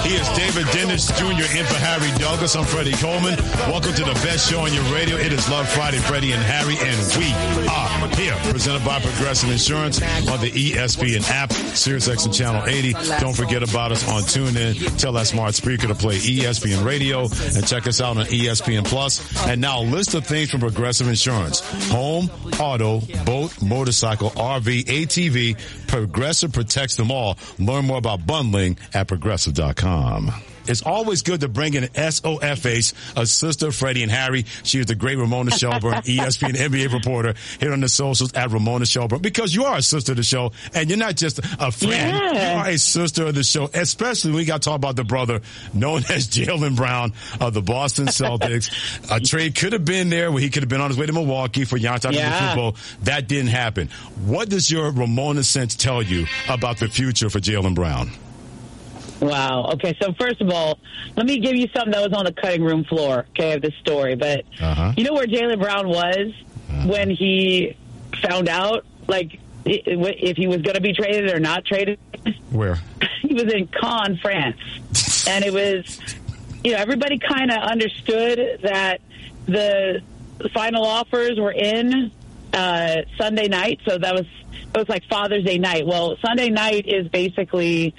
He is David Dennis Jr. in for Harry Douglas. I'm Freddie Coleman. Welcome to the best show on your radio. It is Love Friday, Freddie and Harry, and we are here. Presented by Progressive Insurance on the ESPN app, SiriusXM Channel 80. Don't forget about us on TuneIn. Tell that smart speaker to play ESPN Radio and check us out on ESPN Plus. And now a list of things from Progressive Insurance. Home, auto, boat, motorcycle, RV, ATV. Progressive protects them all. Learn more about bundling at Progressive.com. It's always good to bring in SOFA's sister, Freddie and Harry. She is the great Ramona Shelburne, ESPN NBA reporter here on the socials at Ramona Shelburne, because you are a sister of the show, and you're not just a friend. Yeah. You are a sister of the show, especially when we got to talk about the brother known as Jaylen Brown of the Boston Celtics. A trade could have been there where he could have been on his way to Milwaukee for Giannis Antetokounmpo. That didn't happen. What does your Ramona sense tell you about the future for Jaylen Brown? Wow. Okay, so first of all, let me give you something that was on the cutting room floor, okay, of this story. But you know where Jaylen Brown was when he found out, like, if he was going to be traded or not traded? Where? He was in Cannes, France. And it was, everybody kind of understood that the final offers were in Sunday night, so it was like Father's Day night. Well, Sunday night is basically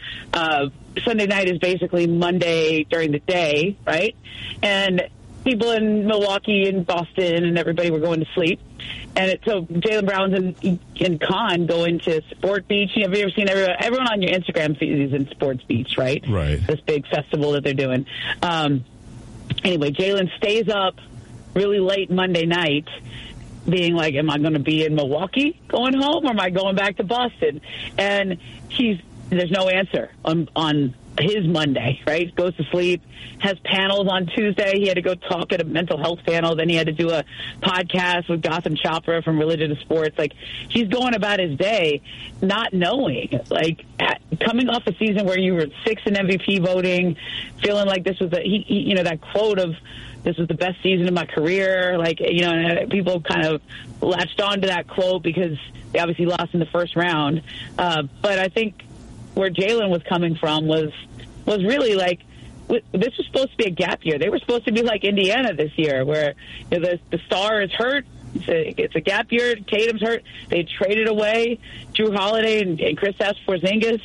Monday during the day, right? And people in Milwaukee and Boston and everybody were going to sleep. And so Jaylen Brown's in Cannes going to Sport Beach. Have you ever seen everyone on your Instagram feed is in Sports Beach, right? Right. This big festival that they're doing. Anyway, Jaylen stays up really late Monday night, being like, am I going to be in Milwaukee going home, or am I going back to Boston? And there's no answer on his Monday, right? Goes to sleep, has panels on Tuesday. He had to go talk at a mental health panel. Then he had to do a podcast with Gotham Chopra from Religion to Sports. Like, he's going about his day not knowing, like, coming off a season where you were 6th in MVP voting, feeling like this was that quote of, this was the best season of my career. Like, and people kind of latched on to that quote because they obviously lost in the first round. But I think where Jaylen was coming from was really like, this was supposed to be a gap year. They were supposed to be like Indiana this year, where the star is hurt. It's a gap year. Tatum's hurt. They traded away Drew Holiday and Kristaps Porzingis.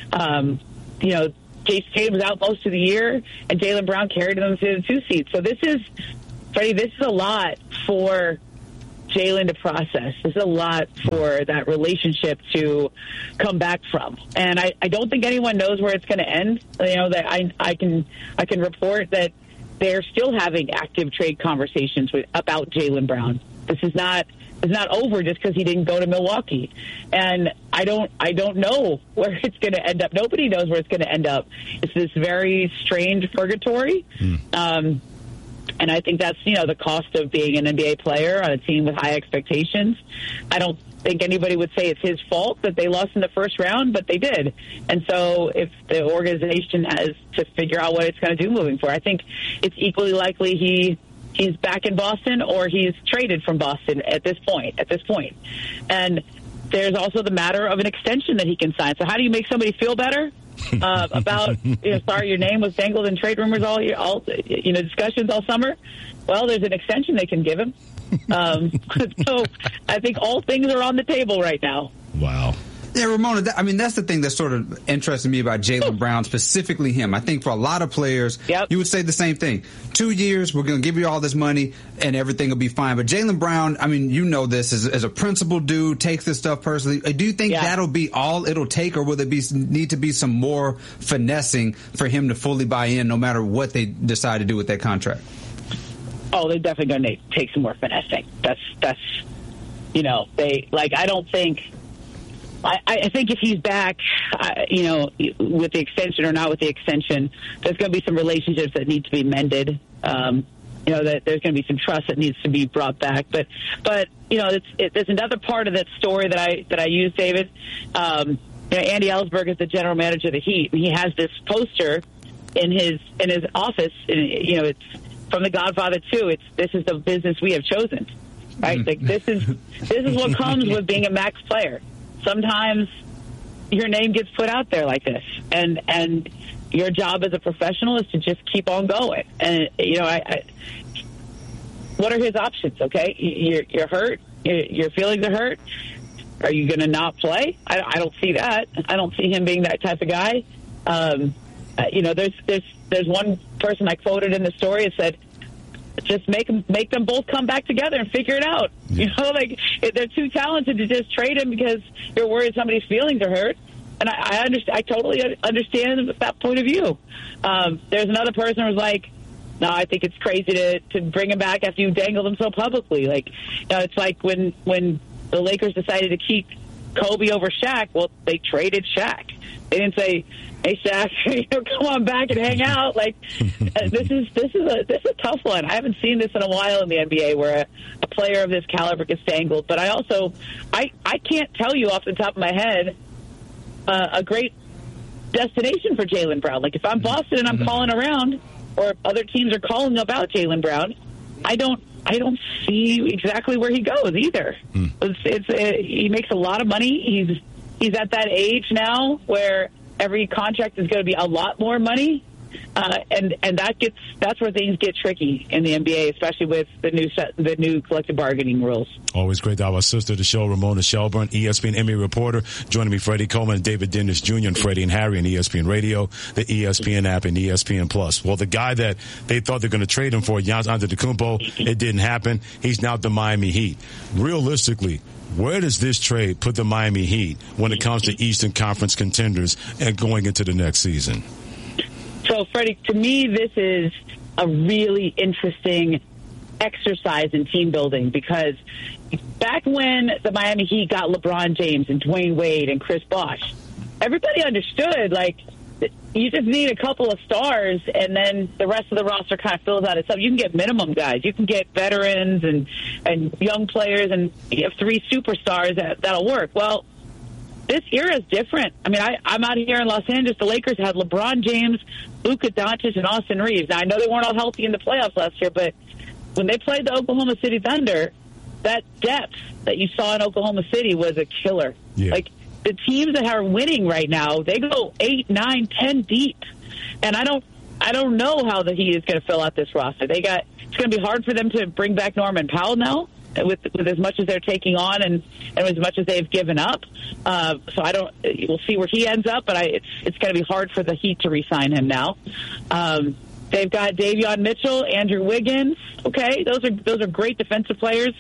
Jason Tatum was out most of the year, and Jaylen Brown carried them to the 2 seed. So this is a lot for Jaylen to process. This is a lot for that relationship to come back from. And I don't think anyone knows where it's going to end. That I can report that they're still having active trade conversations about Jaylen Brown. This is not over just because he didn't go to Milwaukee. And I don't know where it's going to end up. Nobody knows where it's going to end up. It's this very strange purgatory. And I think that's, the cost of being an NBA player on a team with high expectations. I don't think anybody would say it's his fault that they lost in the first round, but they did. And so if the organization has to figure out what it's going to do moving forward, I think it's equally likely he's back in Boston or he's traded from Boston at this point. And there's also the matter of an extension that he can sign. So how do you make somebody feel better about, sorry, your name was dangled in trade rumors all discussions all summer? Well, there's an extension they can give him. So I think all things are on the table right now. Wow. Yeah, Ramona, that's the thing that sort of interested me about Jaylen Brown, specifically him. I think for a lot of players, you would say the same thing. 2 years, we're going to give you all this money, and everything will be fine. But Jaylen Brown, this as a principled dude, takes this stuff personally. Do you think that'll be all it'll take, or will there need to be some more finessing for him to fully buy in, no matter what they decide to do with that contract? Oh, they're definitely going to take some more finessing. I think if he's back, with the extension or not with the extension, there's going to be some relationships that need to be mended. That there's going to be some trust that needs to be brought back. But there's another part of that story that I use, David. Andy Ellsberg is the general manager of the Heat, and he has this poster in his office. And, it's from The Godfather 2. This is the business we have chosen, right? Like this is what comes with being a max player. Sometimes your name gets put out there like this, and your job as a professional is to just keep on going. And, what are his options, okay? You're hurt. Your feelings are hurt. Are you going to not play? I don't see that. I don't see him being that type of guy. There's one person I quoted in the story that said, just make them both come back together and figure it out. Yeah. They're too talented to just trade him because you're worried somebody's feelings are hurt. And I understand. I totally understand that point of view. There's another person who was like, no, I think it's crazy to bring him back after you dangled him so publicly. It's like when the Lakers decided to keep Kobe over Shaq. Well, they traded Shaq. They didn't say, "Hey, Shaq, come on back and hang out." This is a tough one. I haven't seen this in a while in the NBA where a player of this caliber gets dangled. But I can't tell you off the top of my head a great destination for Jaylen Brown. If I'm Boston and I'm calling around, or other teams are calling about Jaylen Brown, I don't see exactly where he goes either. He makes a lot of money. He's at that age now where every contract is going to be a lot more money, and that's where things get tricky in the NBA, especially with the new collective bargaining rules. Always great to have our sister of the show, Ramona Shelburne, ESPN NBA reporter. Joining me, Freddie Coleman and David Dennis Jr. and Freddie and Harry on ESPN Radio, the ESPN app, and ESPN Plus. Well, the guy that they thought they're going to trade him for, Giannis Antetokounmpo, it didn't happen. He's now at the Miami Heat. Realistically, where does this trade put the Miami Heat when it comes to Eastern Conference contenders and going into the next season? So, Freddie, to me, this is a really interesting exercise in team building because back when the Miami Heat got LeBron James and Dwayne Wade and Chris Bosh, everybody understood, you just need a couple of stars and then the rest of the roster kind of fills out itself. You can get minimum guys. You can get veterans and young players, and you have three superstars that'll work. Well, this era is different. I mean, I'm out here in Los Angeles. The Lakers had LeBron James, Luka Doncic, and Austin Reeves. Now, I know they weren't all healthy in the playoffs last year, but when they played the Oklahoma City Thunder, that depth that you saw in Oklahoma City was a killer. Yeah. The teams that are winning right now, they go 8, 9, 10 deep. And I don't know how the Heat is going to fill out this roster. It's going to be hard for them to bring back Norman Powell now with as much as they're taking on and as much as they've given up. We'll see where he ends up, but it's going to be hard for the Heat to re-sign him now. They've got Davion Mitchell, Andrew Wiggins. Okay, those are great defensive players.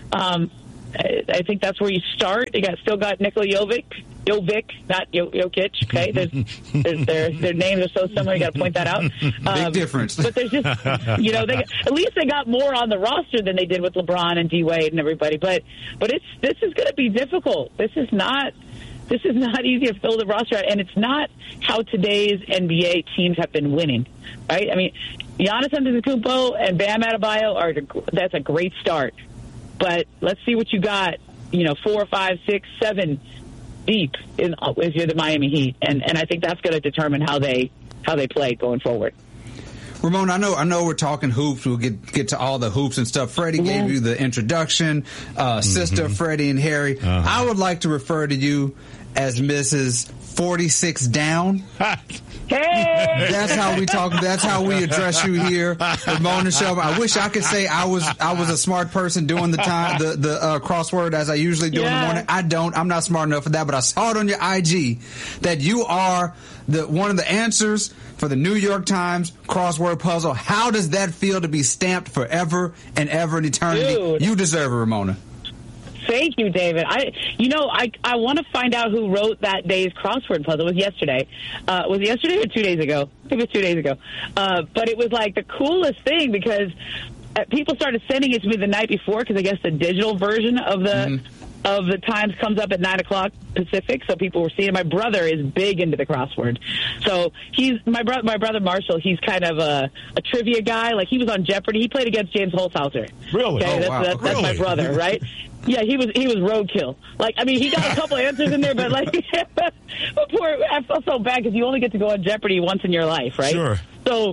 I think that's where you start. They still got Nikola Jovic, not Jokic. Okay, their names are so similar. You got to point that out. Big difference. But there's just at least they got more on the roster than they did with LeBron and D Wade and everybody. But this is going to be difficult. This is not easy to fill the roster out, and it's not how today's NBA teams have been winning. Right? I mean, Giannis Antetokounmpo and Bam Adebayo that's a great start. But let's see what you got, 4, 5, 6, 7 deep if you're the Miami Heat. And I think that's going to determine how they play going forward. Ramona, I know we're talking hoops. We'll get to all the hoops and stuff. Freddie gave you the introduction, sister Freddie and Harry. I would like to refer to you as Mrs. 46 Down. Hey! That's how we talk. That's how we address you here, Ramona Shelburne. I wish I could say I was a smart person doing the crossword as I usually do in the morning. I don't. I'm not smart enough for that. But I saw it on your IG that you are one of the answers for the New York Times crossword puzzle. How does that feel to be stamped forever and ever in eternity? Dude. You deserve it, Ramona. Thank you, David. I want to find out who wrote that day's crossword puzzle. It was yesterday. Was it yesterday or 2 days ago? I think it was 2 days ago. But it was the coolest thing because people started sending it to me the night before because I guess the digital version of the Times comes up at 9 o'clock Pacific, so people were seeing it. My brother is big into the crossword. So my brother Marshall, he's kind of a trivia guy. He was on Jeopardy. He played against James Holzhauser. Really? Okay, that's my brother, right? Yeah, he was roadkill. He got a couple answers in there, but I felt so bad because you only get to go on Jeopardy once in your life, right? Sure. So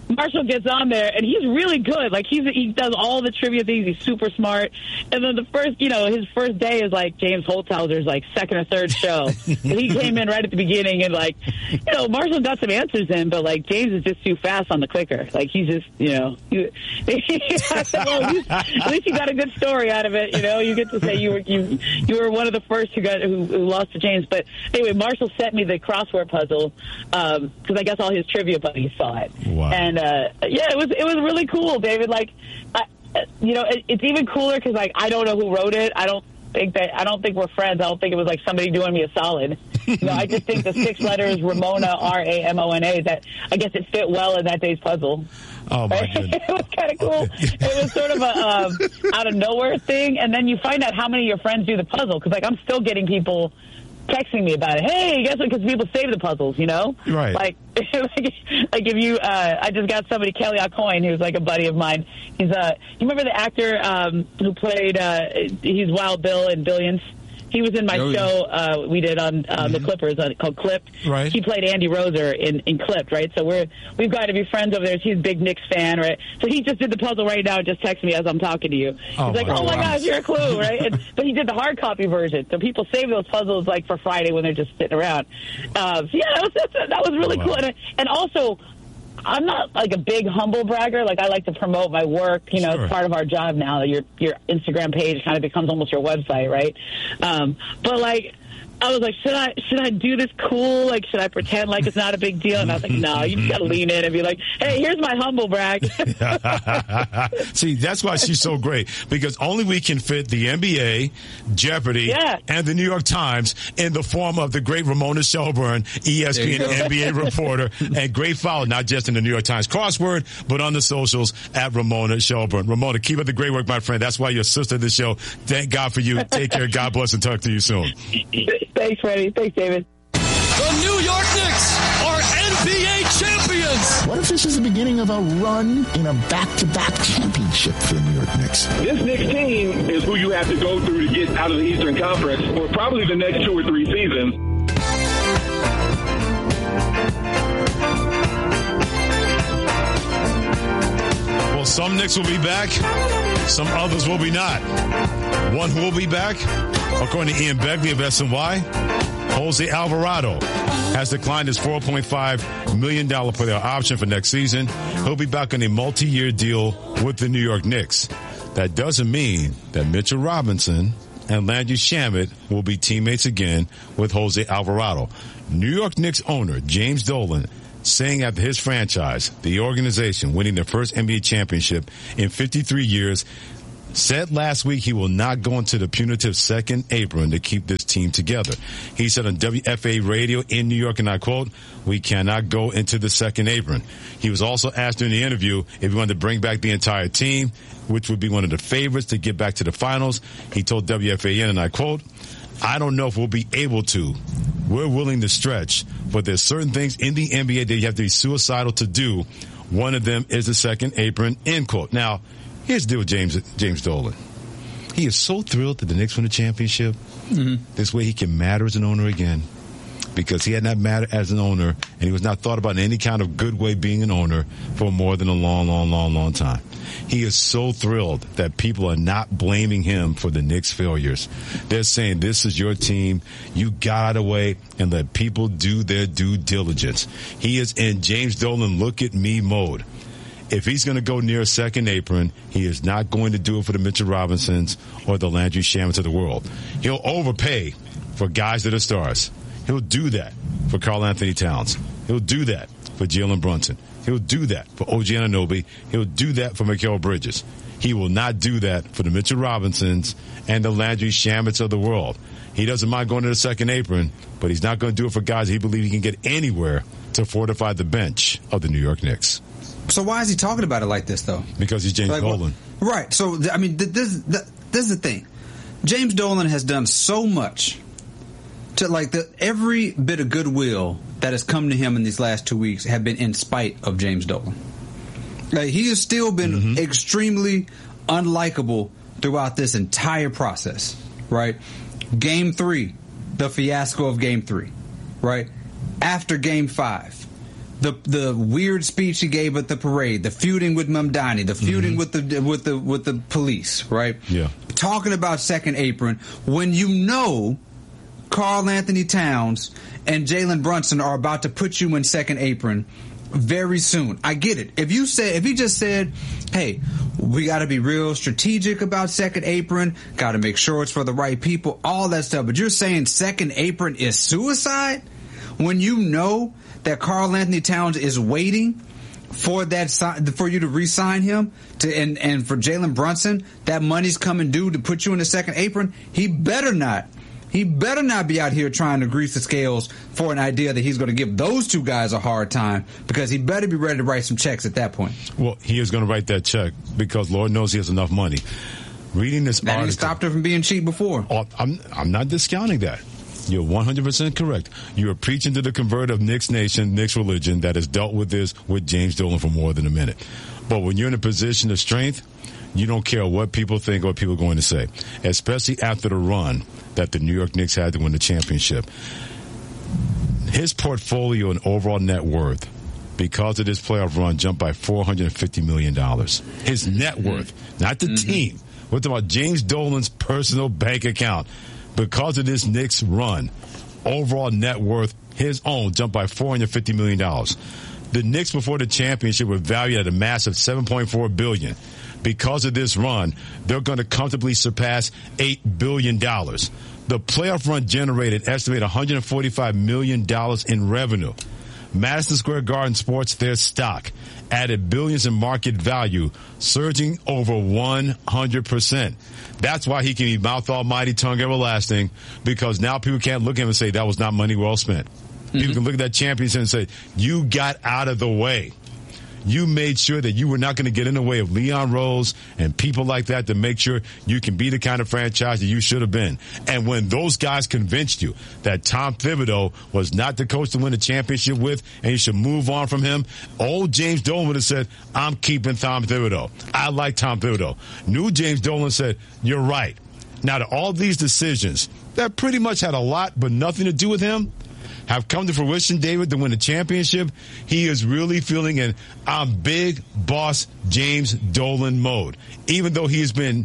Marshall gets on there, and he's really good. Like, he does all the trivia things. He's super smart. And then his first day is like James Holzhauser's like second or third show. He came in right at the beginning, and like, Marshall got some answers in, but like James is just too fast on the clicker. Like, he's just, I said, well, at least you got a good story out of it. You get to say you were one of the first who lost to James. But anyway, Marshall sent me the crossword puzzle because I guess all his trivia buddies saw it. Wow. And it was really cool, David. Like, it's even cooler because like I don't know who wrote it. I don't think we're friends. I don't think it was like somebody doing me a solid. I just think the 6 letters Ramona, Ramona, that I guess it fit well in that day's puzzle. Oh my goodness. It was kind of cool. It was sort of a out of nowhere thing, and then you find out how many of your friends do the puzzle because like I'm still getting people texting me about it. Hey, guess what? Because people save the puzzles, Right. Like if you, I just got somebody, Kelly Aucoin, who's like a buddy of mine. He's you remember the actor who played? He's Wild Bill in Billions. He was in my show we did on the Clippers called Clipped. Right. He played Andy Roser in Clipped, right? So we've got to be friends over there. He's a big Knicks fan, right? So he just did the puzzle right now and just texted me as I'm talking to you. He's like, oh my gosh, you're a clue, right? But he did the hard copy version. So people save those puzzles like for Friday when they're just sitting around. So yeah, that was really cool. And also, I'm not like a big humble bragger. Like I like to promote my work. Sure. It's part of our job now. Your Instagram page kind of becomes almost your website, right? But like, I was like, should I do this cool? Like, should I pretend like it's not a big deal? And I was like, no, you just got to lean in and be like, hey, here's my humble brag. See, that's why she's so great, because only we can fit the NBA, Jeopardy, and the New York Times in the form of the great Ramona Shelburne, ESPN NBA reporter, and great follow, not just in the New York Times crossword, but on the socials at Ramona Shelburne. Ramona, keep up the great work, my friend. That's why you're a sister of the show. Thank God for you. Take care. God bless, and talk to you soon. Thanks, Freddie. Thanks, David. The New York Knicks are NBA champions. What if this is the beginning of a run in a back-to-back championship for the New York Knicks? This Knicks team is who you have to go through to get out of the Eastern Conference for probably the next 2 or 3 seasons. Well, some Knicks will be back. Some others will be not. One who will be back, according to Ian Begley of SNY, Jose Alvarado has declined his $4.5 million player option for next season. He'll be back on a multi-year deal with the New York Knicks. That doesn't mean that Mitchell Robinson and Landry Shamet will be teammates again with Jose Alvarado. New York Knicks owner James Dolan saying after his franchise, the organization winning their first NBA championship in 53 years, said last week he will not go into the punitive second apron to keep this team together. He said on WFA radio in New York, and I quote, "We cannot go into the second apron." He was also asked during the interview if he wanted to bring back the entire team, which would be one of the favorites to get back to the finals. He told WFAN, and I quote, "I don't know if we'll be able to. We're willing to stretch, but there's certain things in the NBA that you have to be suicidal to do. One of them is the second apron," end quote. Now, here's the deal with James Dolan. He is so thrilled that the Knicks won the championship. Mm-hmm. This way he can matter as an owner again, because he had not mattered as an owner, and he was not thought about in any kind of good way being an owner for more than a long time. He is so thrilled that people are not blaming him for the Knicks' failures. They're saying, this is your team. You got out of the way and let people do their due diligence. He is in James Dolan look at me mode. If he's going to go near a second apron, he is not going to do it for the Mitchell Robinsons or the Landry Shamets of the world. He'll overpay for guys that are stars. He'll do that for Karl Anthony Towns. He'll do that for Jalen Brunson. He'll do that for OG Anunoby. He'll do that for Mikal Bridges. He will not do that for the Mitchell Robinsons and the Landry Shamets of the world. He doesn't mind going to the second apron, but he's not going to do it for guys he believes he can get anywhere to fortify the bench of the New York Knicks. So why is he talking about it like this, though? Because he's James Dolan. Right. So, I mean, this is the thing. James Dolan has done so much to, every bit of goodwill that has come to him in these last 2 weeks have been in spite of James Dolan. Like, he has still been extremely unlikable throughout this entire process, right? Game 3, the fiasco of Game 3, right? After Game 5, the weird speech he gave at the parade, the feuding with Mamdani, the feuding with the police, right? Yeah. Talking about second apron when you know Karl Anthony Towns and Jalen Brunson are about to put you in second apron very soon. I get it. If he just said, hey, we got to be real strategic about second apron, got to make sure it's for the right people, all that stuff. But you're saying second apron is suicide when you know that Karl Anthony Towns is waiting for you to re-sign him and for Jalen Brunson, that money's coming due to put you in the second apron. He better not be out here trying to grease the scales for an idea that he's going to give those two guys a hard time, because he better be ready to write some checks at that point. Well, he is going to write that check because Lord knows he has enough money. Reading this article, he stopped her from being cheap before. I'm not discounting that. You're 100% correct. You are preaching to the convert of Knicks Nation, Knicks religion that has dealt with this with James Dolan for more than a minute. But when you're in a position of strength, you don't care what people think or what people are going to say, especially after the run that the New York Knicks had to win the championship. His portfolio and overall net worth, because of this playoff run, jumped by $450 million. His net worth, not the team. We're talking about James Dolan's personal bank account. Because of this Knicks run, overall net worth, his own, jumped by $450 million. The Knicks before the championship were valued at a massive $7.4 billion. Because of this run, they're going to comfortably surpass $8 billion. The playoff run generated estimated $145 million in revenue. Madison Square Garden Sports, their stock, added billions in market value, surging over 100%. That's why he can be mouth almighty, tongue everlasting, because now people can't look at him and say that was not money well spent. People can look at that championship and say, you got out of the way. You made sure that you were not going to get in the way of Leon Rose and people like that to make sure you can be the kind of franchise that you should have been. And when those guys convinced you that Tom Thibodeau was not the coach to win a championship with and you should move on from him, old James Dolan would have said, I'm keeping Tom Thibodeau. I like Tom Thibodeau. New James Dolan said, you're right. Now, to all these decisions that pretty much had a lot but nothing to do with him, have come to fruition, David, to win the championship, he is really feeling in I'm big boss James Dolan mode. Even though he has been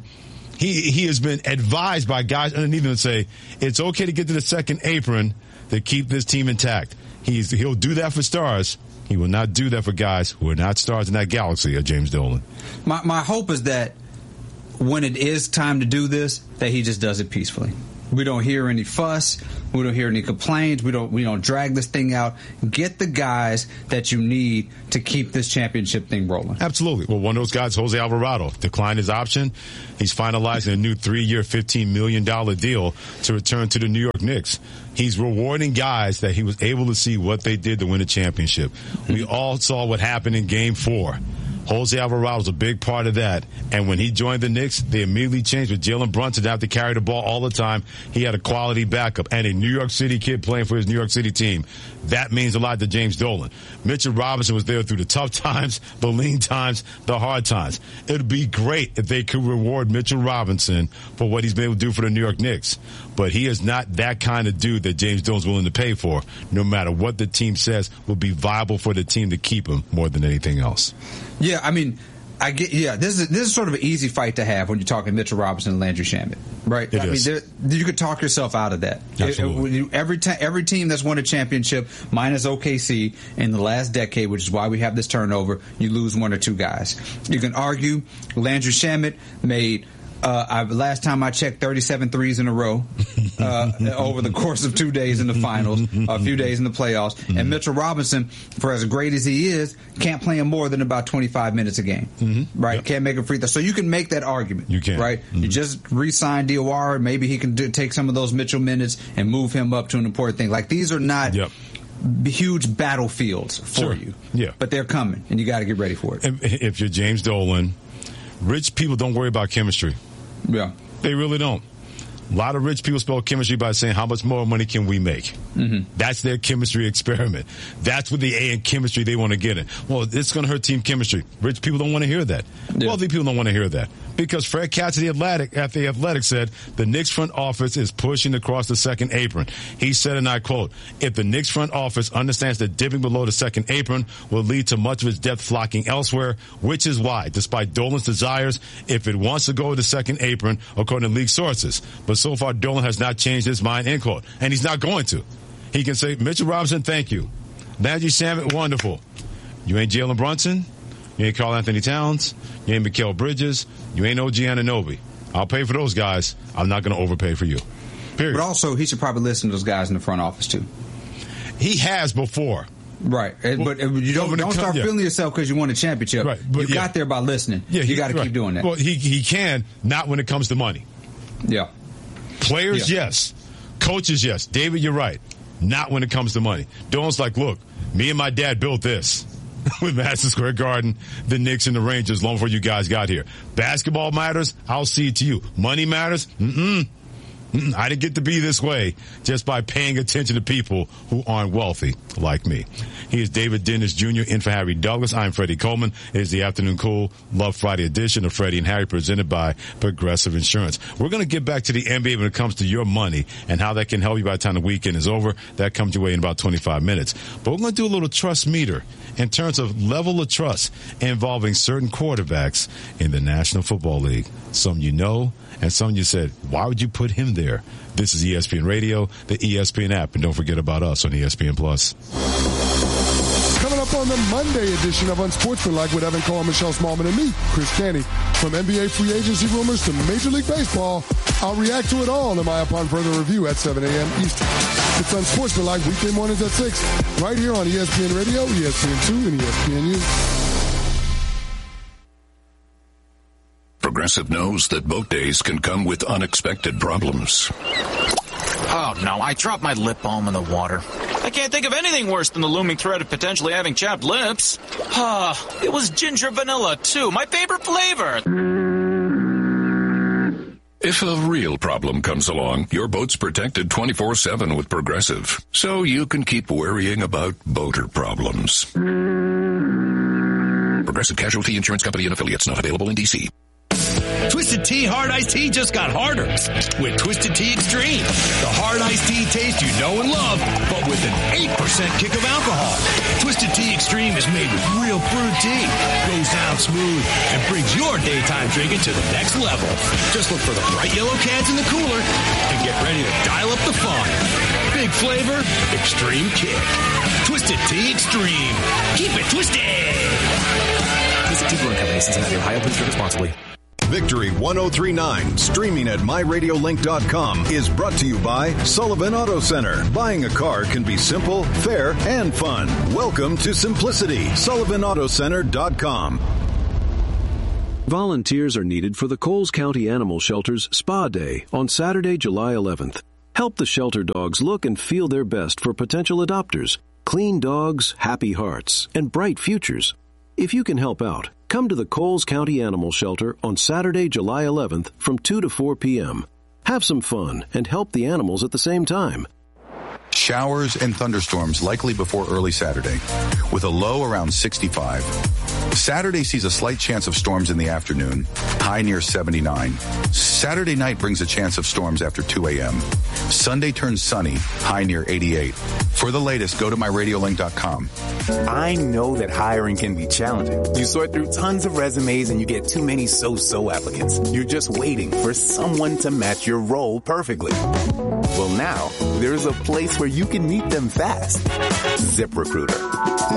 advised by guys underneath him to say it's okay to get to the second apron to keep this team intact. He'll do that for stars. He will not do that for guys who are not stars in that galaxy of James Dolan. My hope is that when it is time to do this, that he just does it peacefully. We don't hear any fuss. We don't hear any complaints. We don't drag this thing out. Get the guys that you need to keep this championship thing rolling. Absolutely. Well, one of those guys, Jose Alvarado, declined his option. He's finalizing a new 3-year, $15 million deal to return to the New York Knicks. He's rewarding guys that he was able to see what they did to win a championship. We all saw what happened in Game 4. Jose Alvarado was a big part of that. And when he joined the Knicks, they immediately changed with Jalen Brunson to have to carry the ball all the time. He had a quality backup and a New York City kid playing for his New York City team. That means a lot to James Dolan. Mitchell Robinson was there through the tough times, the lean times, the hard times. It would be great if they could reward Mitchell Robinson for what he's been able to do for the New York Knicks. But he is not that kind of dude that James Dolan's willing to pay for, no matter what the team says will be viable for the team to keep him more than anything else. Yeah, I mean, this is sort of an easy fight to have when you're talking Mitchell Robinson and Landry Shamet, right? It is. You could talk yourself out of that. Absolutely. Every team that's won a championship, minus OKC, in the last decade, which is why we have this turnover, you lose one or two guys. You can argue Landry Shamet made last time I checked, 37 threes in a row over the course of 2 days in the finals, a few days in the playoffs. Mm-hmm. And Mitchell Robinson, for as great as he is, can't play him more than about 25 minutes a game, right? Yep. Can't make a free throw. So you can make that argument. You can. Right? Mm-hmm. You just re-sign Diawara. Maybe he can take some of those Mitchell minutes and move him up to an important thing. Like, these are not huge battlefields for you. Yeah. But they're coming, and you got to get ready for it. If you're James Dolan, rich people don't worry about chemistry. Yeah. They really don't. A lot of rich people spell chemistry by saying, how much more money can we make? Mm-hmm. That's their chemistry experiment. That's what the A in chemistry they want to get in. Well, it's going to hurt team chemistry. Rich people don't want to hear that. Yeah. Wealthy people don't want to hear that. Because Fred Katz at the Athletic said the Knicks front office is pushing across the second apron. He said, and I quote, if the Knicks front office understands that dipping below the second apron will lead to much of its depth flocking elsewhere, which is why, despite Dolan's desires, if it wants to go to the second apron, according to league sources. But so far, Dolan has not changed his mind, end quote. And he's not going to. He can say, Mitchell Robinson, thank you. Landry Shamet, wonderful. You ain't Jalen Brunson. You ain't Karl Anthony Towns. You ain't Mikal Bridges. You ain't OG Anunoby. I'll pay for those guys. I'm not going to overpay for you. Period. But also, he should probably listen to those guys in the front office, too. He has before. Right. But you don't start feeling yourself because you won a championship. Right. But you got there by listening. Yeah, you got to keep doing that. Well, he can, not when it comes to money. Yeah. Players, yes. Coaches, yes. David, you're right. Not when it comes to money. Dolan's like, look, me and my dad built this. With Madison Square Garden, the Knicks and the Rangers long before you guys got here. Basketball matters, I'll see it to you. Money matters, I didn't get to be this way just by paying attention to people who aren't wealthy like me. He is David Dennis Jr. in for Harry Douglas. I'm Freddie Coleman. It is the Afternoon Cool Love Friday edition of Freddie and Harry presented by Progressive Insurance. We're going to get back to the NBA when it comes to your money and how that can help you by the time the weekend is over. That comes your way in about 25 minutes. But we're going to do a little trust meter in terms of level of trust involving certain quarterbacks in the National Football League. Some you know, and some you said, why would you put him there? This is ESPN Radio, the ESPN app, and don't forget about us on ESPN+. Coming up on the Monday edition of Unsportsmanlike with Evan Cole, Michelle Smallman, and me, Chris Canty. From NBA free agency rumors to Major League Baseball, I'll react to it all in my upon further review at 7 a.m. Eastern. It's Unsportsmanlike weekday mornings at 6, right here on ESPN Radio, ESPN2, and ESPNU. Progressive knows that boat days can come with unexpected problems. Oh, no, I dropped my lip balm in the water. I can't think of anything worse than the looming threat of potentially having chapped lips. It was ginger vanilla, too, my favorite flavor. If a real problem comes along, your boat's protected 24/7 with Progressive, so you can keep worrying about boater problems. Progressive Casualty Insurance Company and Affiliates, not available in D.C. Twisted Tea Hard Iced Tea just got harder with Twisted Tea Extreme. The hard iced tea taste you know and love, but with an 8% kick of alcohol. Twisted Tea Extreme is made with real brewed tea, goes down smooth, and brings your daytime drinking to the next level. Just look for the bright yellow cans in the cooler and get ready to dial up the fun. Big flavor, extreme kick. Twisted Tea Extreme. Keep it twisted. Twisted Tea Brewing Company, Cincinnati, Ohio. Please drink responsibly. Victory 1039, streaming at myradiolink.com, is brought to you by Sullivan Auto Center. Buying a car can be simple, fair, and fun. Welcome to simplicity. SullivanAutoCenter.com. Volunteers are needed for the Coles County Animal Shelter's Spa Day on Saturday, July 11th. Help the shelter dogs look and feel their best for potential adopters. Clean dogs, happy hearts, and bright futures. If you can help out, come to the Coles County Animal Shelter on Saturday, July 11th from 2 to 4 p.m. Have some fun and help the animals at the same time. Showers and thunderstorms likely before early Saturday, with a low around 65. Saturday sees a slight chance of storms in the afternoon, high near 79. Saturday night brings a chance of storms after 2 a.m. Sunday turns sunny, high near 88. For the latest, go to myradiolink.com. I know that hiring can be challenging. You sort through tons of resumes and you get too many so-so applicants. You're just waiting for someone to match your role perfectly. Well, now, there's a place where you can meet them fast. ZipRecruiter.